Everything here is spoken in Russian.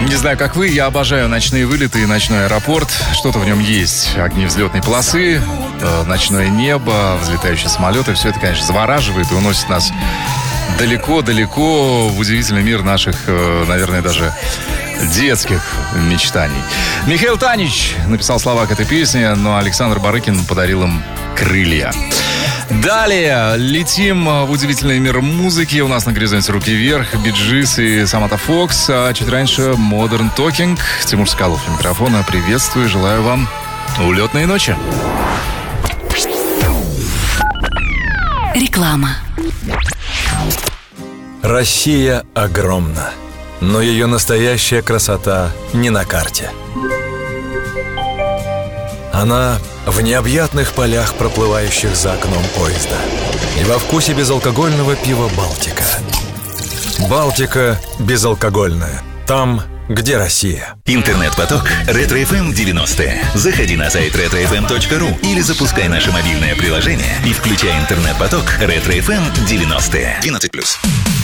Не знаю, как вы, я обожаю ночные вылеты и ночной аэропорт. Что-то в нем есть. Огни взлетной полосы, ночное небо, взлетающие самолеты. Все это, конечно, завораживает и уносит нас далеко-далеко в удивительный мир наших, наверное, даже детских мечтаний. Михаил Танич написал слова к этой песне, но Александр Барыкин подарил им крылья. Далее летим в удивительный мир музыки. У нас на горизонте «Руки вверх», Bee Gees и Самата Фокс. А чуть раньше Modern Talking. Тимур Скалов у микрофона. Приветствую, желаю вам улетной ночи. Реклама. Россия огромна, но ее настоящая красота не на карте. Она в необъятных полях, проплывающих за окном поезда, и во вкусе безалкогольного пива «Балтика». «Балтика» безалкогольная. Там, где Россия. Интернет-поток Ретро-ФМ 90. Заходи на сайт retrofm.ru или запускай наше мобильное приложение и включай интернет-поток Ретро-ФМ 90. 12+.